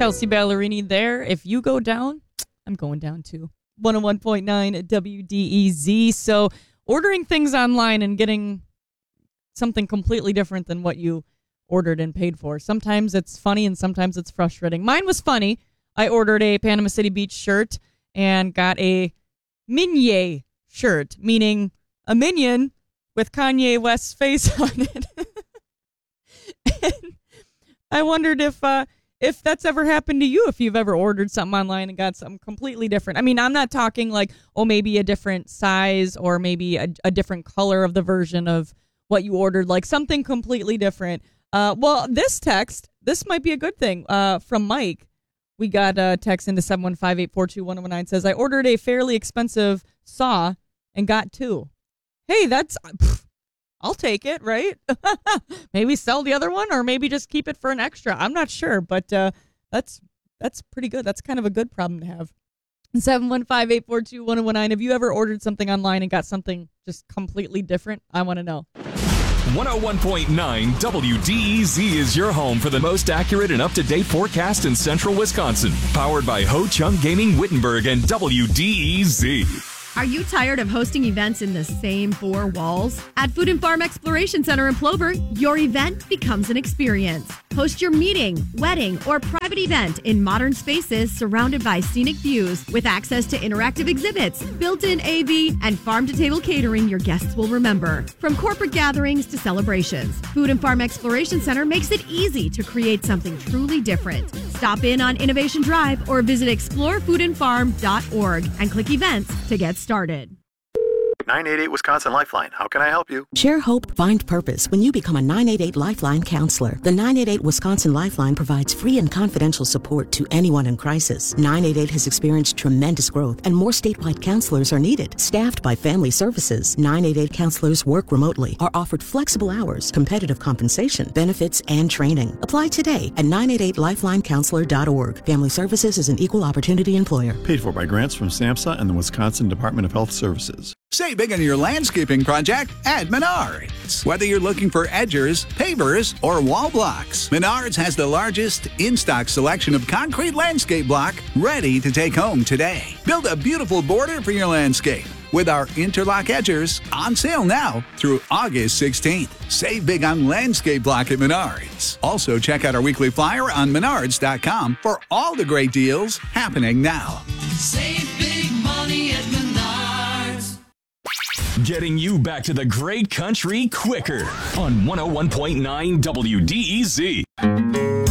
Kelsey Ballerini there. If you go down, I'm going down too. 101.9 WDEZ. So ordering things online and getting something completely different than what you ordered and paid for. Sometimes it's funny and sometimes it's frustrating. Mine was funny. I ordered a Panama City Beach shirt and got a Minier shirt, meaning a minion with Kanye West's face on it. And I wondered if that's ever happened to you, if you've ever ordered something online and got something completely different. I mean, I'm not talking like, maybe a different size or maybe a different color of the version of what you ordered, like something completely different. Well, this might be a good thing. From Mike, we got a text into 715-842-1019, says, I ordered a fairly expensive saw and got 2. Hey, I'll take it, right? Maybe sell the other one or maybe just keep it for an extra. I'm not sure, but that's pretty good. That's kind of a good problem to have. 715-842-1019. Have you ever ordered something online and got something just completely different? I want to know. 101.9 WDEZ is your home for the most accurate and up-to-date forecast in central Wisconsin. Powered by Ho Chunk Gaming Wittenberg and WDEZ. Are you tired of hosting events in the same 4 walls? At Food and Farm Exploration Center in Plover, your event becomes an experience. Host your meeting, wedding, or private event in modern spaces surrounded by scenic views with access to interactive exhibits, built-in AV, and farm-to-table catering your guests will remember. From corporate gatherings to celebrations, Food and Farm Exploration Center makes it easy to create something truly different. Stop in on Innovation Drive or visit explorefoodandfarm.org and click events to get started. 988 Wisconsin Lifeline. How can I help you? Share hope, find purpose when you become a 988 Lifeline counselor. The 988 Wisconsin Lifeline provides free and confidential support to anyone in crisis. 988 has experienced tremendous growth and more statewide counselors are needed. Staffed by Family Services, 988 counselors work remotely, are offered flexible hours, competitive compensation, benefits, and training. Apply today at 988lifelinecounselor.org. Family Services is an equal opportunity employer. Paid for by grants from SAMHSA and the Wisconsin Department of Health Services. Save big on your landscaping project at Menards. Whether you're looking for edgers, pavers, or wall blocks, Menards has the largest in-stock selection of concrete landscape block ready to take home today. Build a beautiful border for your landscape with our interlock edgers on sale now through August 16th. Save big on landscape block at Menards. Also, check out our weekly flyer on Menards.com for all the great deals happening now. Save big money at Menards. Getting you back to the great country quicker on 101.9 WDEZ.